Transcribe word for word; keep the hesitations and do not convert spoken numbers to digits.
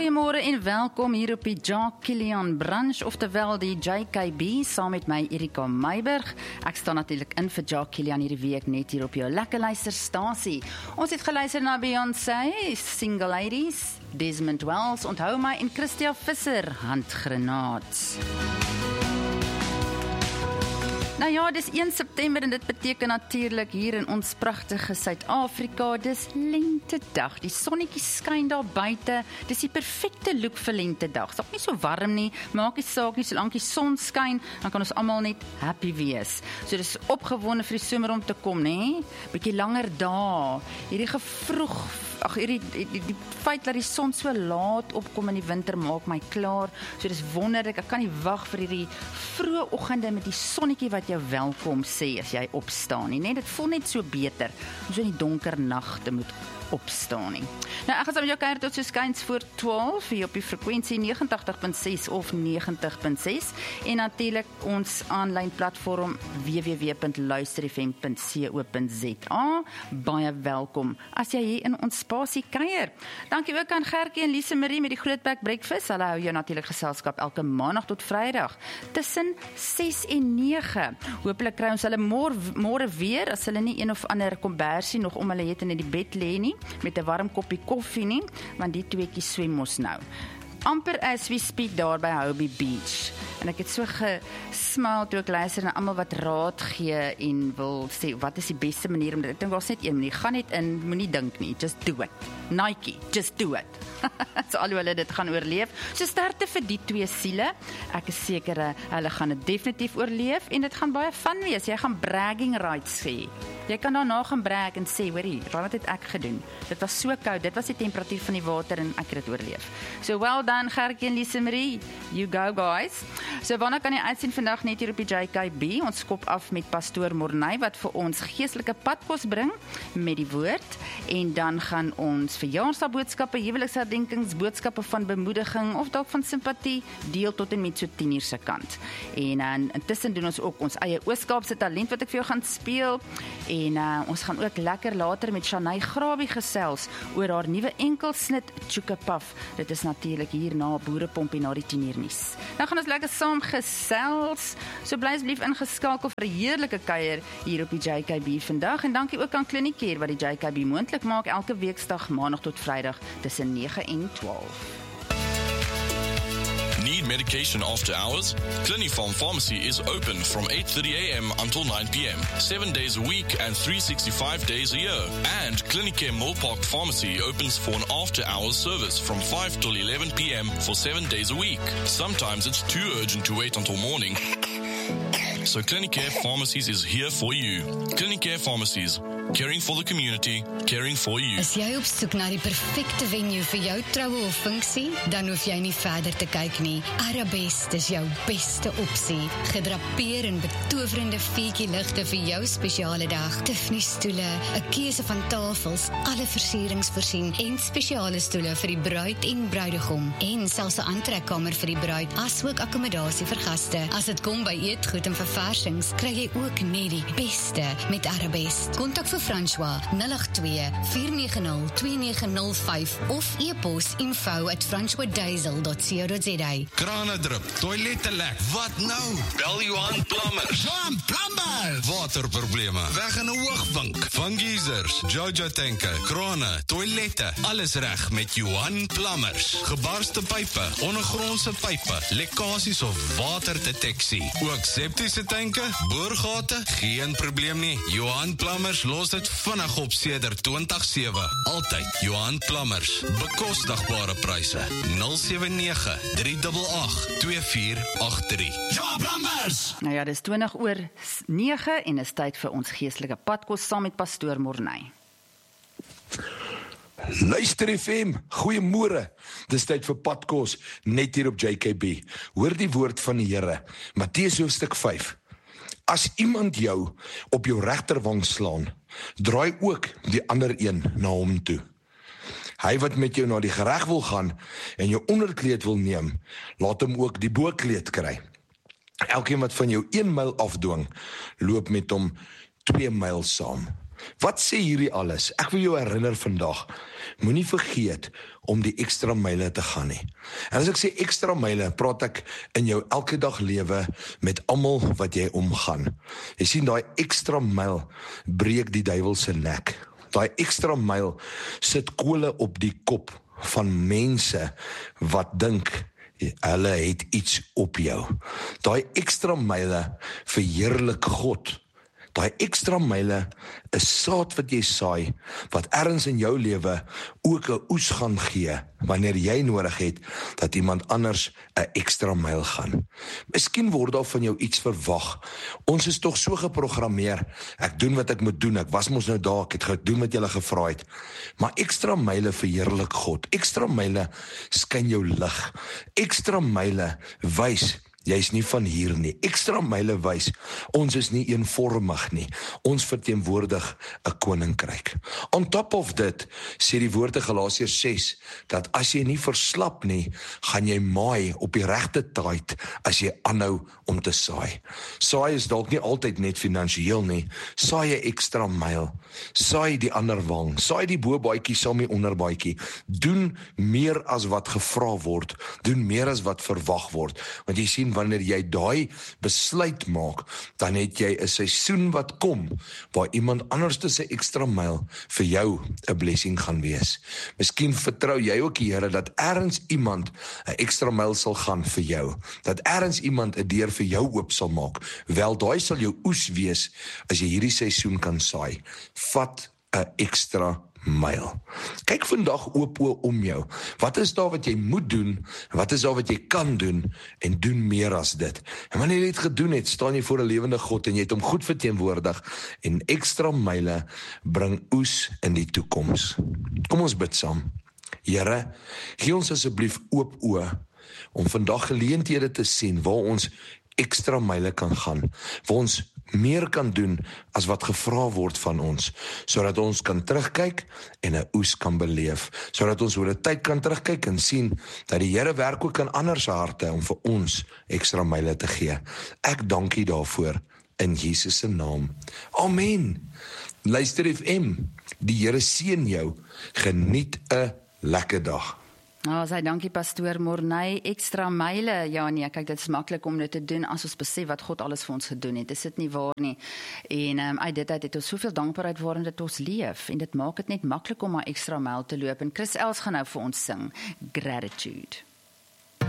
Goeiemôre en welkom hier op die Jacques Kilian Branch, oftewel die J K B, saam met my Erika Meiberg. Ek staan natuurlik in vir Jacques Kilian hierdie week net hier op jou lekker luisterstasie. Ons het geluister na Beyoncé, Single Ladies, Desmond Wells, onthou my, en Christia Visser, Handgranaat. Nou ja, dis een September en dit beteken natuurlik hier in ons pragtige Suid-Afrika, dis lentedag. Die sonnetjie skyn daar buite. Dis die perfekte look vir lentedag. Dis ook nie so warm nie, maak nie saak nie, solank die son skyn, dan kan ons almal net happy wees. So dis opgewonde vir die somer om te kom, nê? Bietjie langer dae. Hierdie gevroeg Ag, hierdie die, die, die feit dat die son so laat opkom in die winter maak my klaar. So dis wonderlik. Ek kan nie wag vir hierdie vroeë oggende met die sonnetjie wat jou welkom sê as jy opstaan nie. Net dit voel net so beter om so in die donker nagte moet opstaan nie. Nou ek gaan saam met jou kuier tot so skuins voor twaalf hier op die frekwensie negentig punt ses of negentig punt ses en natuurlik ons aanlyn platform w w w punt luister f m punt co punt z a. Baie welkom as jy hier in ons spasie kuier. Dankie ook aan Gertjie en Lise Marie met die Grootbek Breakfast. Hulle hou jou natuurlik geselskap elke maandag tot Vrydag tussen ses en nege. Hoopelik kry ons hulle môre weer as hulle nie een of ander kombersie nog om hulle het in die bed lê nie, met 'n warm koppie koffie nie, want die tweeetjies swem ons nou. Amper as we speak daar by Hobie Beach. En ek het so gesmaal toe ek luister na almal wat raad gee en wil sê, wat is die beste manier om dit? Ek dink daar's net een manier, gaan net in, moenie dink nie, just do it. Nike, just do it. So al hoe hulle dit gaan oorleef. So sterkte vir die twee siele. Ek is seker hulle gaan dit definitief oorleef en dit gaan baie fun wees. Jy gaan bragging rights hê. Jy kan daarna gaan brag en sê, hoorie, wat het ek gedoen? Dit was so koud, dit was die temperatuur van die water en ek het dit oorleef. So well done, Gertjie en Lise Marie. You go guys. So wanneer kan jy uitsien vandag net hier op die J K B? Ons skop af met Pastoor Morney wat vir ons geestelike padkos bring met die woord en dan gaan ons verjaarsdagboodskappe, huweliksherdenkings, boodskappe van bemoediging of dalk van simpatie deel tot en met so tien uur se kant. En uh, intussen doen ons ook ons eie Oos-Kaapse talent wat ek vir jou gaan speel en uh, ons gaan ook lekker later met Shanay Grabie gesels oor haar nuwe enkelsnit Chukapaf. Dit is natuurlik hier na Boerepompie na die tien uur nuus. Dan gaan ons lekker saam gesels. So bly asseblief ingeskakel vir 'n heerlike kuier hier op die J K B vandag en dankie ook aan Kliniekeer wat die J K B moontlik maak elke weeksdag maandag tot Vrydag tussen nege en twaalf. Need medication after hours? Clinifarm Pharmacy is open from eight thirty a m until nine p m, seven days a week and three hundred sixty-five days a year. And Clinicare Millpark Pharmacy opens for an after-hours service from five till eleven p m for seven days a week. Sometimes it's too urgent to wait until morning. So Clinicare Pharmacies is here for you. Clinicare Pharmacies, caring for the community, caring for you. As jy op soek na die perfekte venue vir jou troue of funksie, dan hoef jy nie verder te kyk nie. Arabest is jou beste opsie. Gedrapeer in betowerende vuurtjie ligte vir jou spesiale dag. Tiffany stoele, 'n keuse van tafels, alle versierings voorsien en spesiale stoele vir die bruid en bruidegom en selfs 'n aantrekkamer vir die bruid, asook akkommodasie vir gaste. As dit kom by eetgoed en verversings, kry jy ook net die beste met Arabest. Kontak vir François nul agt twee, vier nege nul, twee nege nul vyf of e-pos info at francois diesel dot co dot za. Krane drup, toilette lek, wat nou? Bel Johan Plumbers. Johan Plumbers! Waterprobleme, weg in 'n hoogvink. Van geysers, Jojo tanke, krane, toilette, alles reg met Johan Plumbers. Gebarste pype, ondergrondse pype, lekkasies of waterdeteksie. Ook septiese tanke, boorgate, geen probleem nie. Johan Plumbers los dit vinnig op sedert twintig sewe. Altyd Johan Plumbers. Bekostigbare pryse. nul sewe nege, drie agt agt, twee vier agt drie. Johan Plumbers! Nou ja, dis twintig oor nege en is tyd vir ons geestelike padkos saam met Pastoor Morney. Luister F M, goeiemôre. Dis tyd vir padkos net hier op J K B. Hoor die woord van die Here. Matteus hoofstuk vyf. As iemand jou op jou regterwang slaan, draai ook die ander een na hom toe. Hy wat met jou na die gereg wil gaan en jou onderkleed wil neem, laat hom ook die bokleed kry. Elkeen wat van jou een myl afdwing, loop met hom twee myl saam. Wat sê hierdie alles? Ek wil jou herinner vandag, moenie vergeet om die ekstra myle te gaan nie. En as ek sê ekstra myle, praat ek in jou elke dag lewe met almal wat jy omgaan. Jy sien, daai ekstra myl breek die duiwel se nek. Daai ekstra myl sit kole op die kop van mense wat dink hulle het iets op jou. Daai ekstra myle verheerlik God. Daai ekstra myle is saad wat jy saai, wat ergens in jou lewe ook 'n oes gaan gee, wanneer jy nodig het, dat iemand anders 'n ekstra myl gaan. Miskien word daar van jou iets verwag. Ons is tog so geprogrammeer, ek doen wat ek moet doen, ek was mos nou daar, ek het gedoen wat jy gevra het. Maar ekstra myle verheerlik God, ekstra myle skyn jou lig, ekstra myle wys, jy is nie van hier nie. Ekstra myle wys, ons is nie eenvormig nie. Ons verteenwoordig 'n koninkryk. On top of dit, sê die woord in Galasiërs ses, dat as jy nie verslap nie, gaan jy maai op die regte tyd as jy aanhou om te saai. Saai is dalk nie altyd net finansiëel nie. Saai 'n ekstra myl. Saai die ander wang. Saai die bobaadjie saam met die onderbaadjie. Doen meer as wat gevra word. Doen meer as wat verwag word. Want jy sien, wanneer jy daai besluit maak, dan het jy 'n seisoen wat kom, waar iemand anders se ekstra myl vir jou 'n blessing gaan wees. Miskien vertrou jy ook die Here, dat ergens iemand 'n ekstra myl sal gaan vir jou, dat ergens iemand 'n deur vir jou oop sal maak. Wel, daai sal jou oes wees, as jy hierdie seisoen kan saai. Vat 'n ekstra myl. Kyk vandag oop oë om jou. Wat is daar wat jy moet doen? Wat is daar wat jy kan doen? En doen meer as dit. En wanneer jy dit gedoen het, staan jy voor 'n lewende God en jy het hom goed verteenwoordig, en ekstra myle bring oes in die toekoms. Kom ons bid saam. Here, gee ons asseblief oop oë om vandag geleenthede te sien waar ons ekstra myle kan gaan, waar ons meer kan doen as wat gevra word van ons, sodat ons kan terugkyk en 'n oes kan beleef, sodat ons oor 'n tyd kan terugkyk en sien dat die Here werk ook in ander se harte om vir ons ekstra myle te gee. Ek dank U daarvoor in Jesus se naam. Amen. Luister F M, die Here seën jou. Geniet 'n lekker dag. Nou, oh, sy dankie pastoor Morney, ekstra myle. Ja nee, kyk, dit is maklik om dit te doen as ons besef wat God alles vir ons gedoen het. Is dit nie waar nie? En um, uit dit uit het ons soveel dankbaarheid waarin dit ons leef, en dit maak dit net maklik om maar ekstra myl te loop. En Chris Els gaan nou vir ons sing Gratitude.